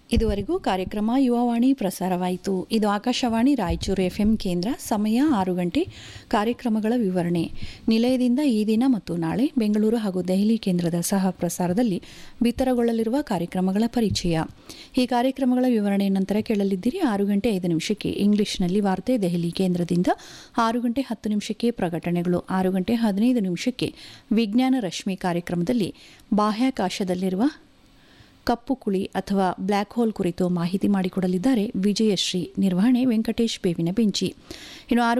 ಇದುವರೆಗೂ ಕಾರ್ಯಕ್ರಮ ಯುವವಾಣಿ ಪ್ರಸಾರವಾಯಿತು. ಇದು ಆಕಾಶವಾಣಿ ರಾಯಚೂರು ಎಫ್ಎಂ ಕೇಂದ್ರ. ಸಮಯ 6 ಗಂಟೆ. ಕಾರ್ಯಕ್ರಮಗಳ ವಿವರಣೆ. ನಿಲಯದಿಂದ ಈ ದಿನ ಮತ್ತು ನಾಳೆ ಬೆಂಗಳೂರು ಹಾಗೂ ದೆಹಲಿ ಕೇಂದ್ರದ ಸಹ ಪ್ರಸಾರದಲ್ಲಿ ಬಿತ್ತರಗೊಳ್ಳಲಿರುವ ಕಾರ್ಯಕ್ರಮಗಳ ಪರಿಚಯ. ಈ ಕಾರ್ಯಕ್ರಮಗಳ ವಿವರಣೆ ನಂತರ ಕೇಳಲಿದ್ದೀರಿ. 6 ಗಂಟೆ 5 ನಿಮಿಷಕ್ಕೆ ಇಂಗ್ಲಿಷ್ನಲ್ಲಿ ವಾರ್ತೆ ದೆಹಲಿ ಕೇಂದ್ರದಿಂದ. 6 ಗಂಟೆ 10 ನಿಮಿಷಕ್ಕೆ ಪ್ರಕಟಣೆಗಳು. 6 ಗಂಟೆ 15 ನಿಮಿಷಕ್ಕೆ ವಿಜ್ಞಾನ ರಶ್ಮಿ ಕಾರ್ಯಕ್ರಮದಲ್ಲಿ ಬಾಹ್ಯಾಕಾಶದಲ್ಲಿರುವ ಕಪ್ಪು ಕುಳಿ ಅಥವಾ ಬ್ಲ್ಯಾಕ್ ಹೋಲ್ ಕುರಿತು ಮಾಹಿತಿ ಮಾಡಿಕೊಡಲಿದ್ದಾರೆ ವಿಜಯಶ್ರೀ. ನಿರ್ವಹಣೆ ವೆಂಕಟೇಶ್ ಬೇವಿನ ಬೆಂಚಿ. ಇನ್ನು